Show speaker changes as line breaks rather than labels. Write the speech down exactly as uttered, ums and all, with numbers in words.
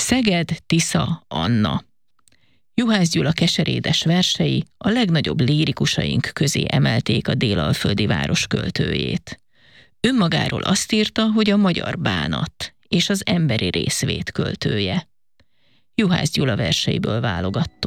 Szeged, Tisza, Anna. Juhász Gyula keserédes versei a legnagyobb lírikusaink közé emelték a délalföldi város költőjét. Önmagáról azt írta, hogy a magyar bánat és az emberi részvét költője. Juhász Gyula verseiből válogattunk.